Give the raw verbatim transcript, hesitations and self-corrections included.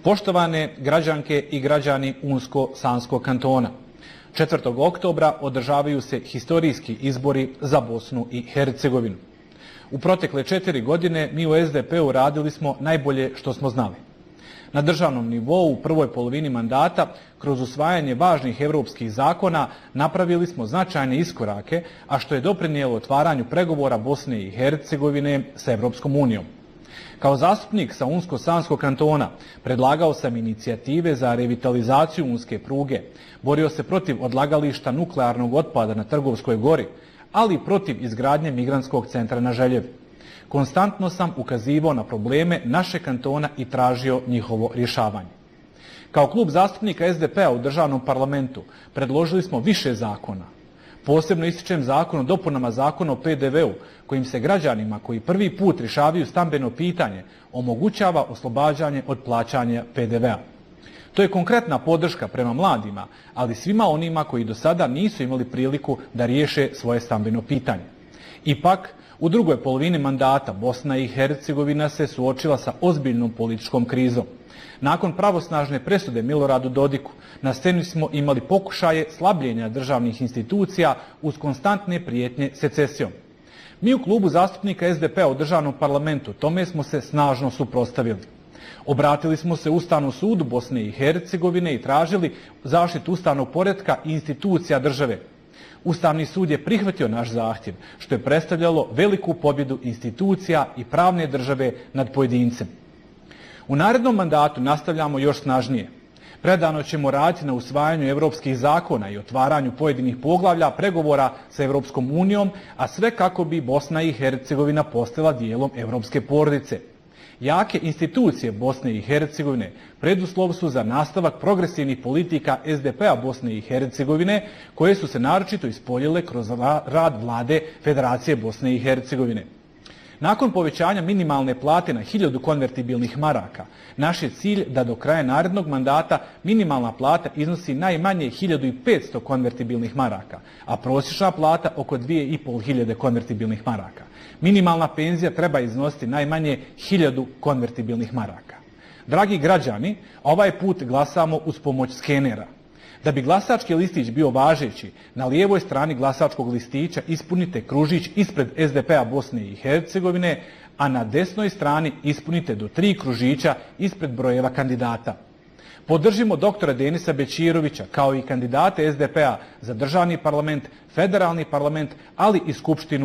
Poštovane građanke i građani Unsko-Sanskog kantona, četvrtog oktobra održavaju se historijski izbori za Bosnu i Hercegovinu. U protekle četiri godine mi u S D P-u radili smo najbolje što smo znali. Na državnom nivou u prvoj polovini mandata, kroz usvajanje važnih evropskih zakona, napravili smo značajne iskorake, a što je doprinijelo otvaranju pregovora Bosne i Hercegovine sa Evropskom unijom. Kao zastupnik sa Unsko-Sanskog kantona predlagao sam inicijative za revitalizaciju Unske pruge, borio se protiv odlagališta nuklearnog otpada na Trgovskoj gori, ali i protiv izgradnje migrantskog centra na Željevi. Konstantno sam ukazivao na probleme našeg kantona i tražio njihovo rješavanje. Kao klub zastupnika S D P-a u državnom parlamentu predložili smo više zakona. Posebno ističem zakon o dopunama zakona o P D V-u, kojim se građanima koji prvi put rješavaju stambeno pitanje omogućava oslobađanje od plaćanja P D V-a. To je konkretna podrška prema mladima, ali svima onima koji do sada nisu imali priliku da riješe svoje stambeno pitanje. Ipak, u drugoj polovini mandata Bosna i Hercegovina se suočila sa ozbiljnom političkom krizom. Nakon pravosnažne presude Miloradu Dodiku, na sceni smo imali pokušaje slabljenja državnih institucija uz konstantne prijetnje secesijom. Mi u klubu zastupnika S D P-a u državnom parlamentu tome smo se snažno suprotstavili. Obratili smo se Ustavnom sudu Bosne i Hercegovine i tražili zaštitu ustavnog poretka i institucija države. Ustavni sud je prihvatio naš zahtjev, što je predstavljalo veliku pobjedu institucija i pravne države nad pojedincem. U narednom mandatu nastavljamo još snažnije. Predano ćemo raditi na usvajanju evropskih zakona i otvaranju pojedinih poglavlja pregovora sa Evropskom unijom, a sve kako bi Bosna i Hercegovina postala dijelom evropske porodice. Jake institucije Bosne i Hercegovine preduslov su za nastavak progresivnih politika S D P-a Bosne i Hercegovine, koje su se naročito ispoljile kroz rad vlade Federacije Bosne i Hercegovine. Nakon povećanja minimalne plate na hiljadu konvertibilnih maraka, naš je cilj da do kraja narednog mandata minimalna plata iznosi najmanje hiljadu petsto konvertibilnih maraka, a prosječna plata oko dvije i pol hiljade konvertibilnih maraka. Minimalna penzija treba iznositi najmanje hiljadu konvertibilnih maraka. Dragi građani, ovaj put glasamo uz pomoć skenera. Da bi glasački listić bio važeći, na lijevoj strani glasačkog listića ispunite kružić ispred S D P-a Bosne i Hercegovine, a na desnoj strani ispunite do tri kružića ispred brojeva kandidata. Podržimo doktora Denisa Bećirovića kao i kandidate S D P-a za državni parlament, federalni parlament, ali i Skupštinu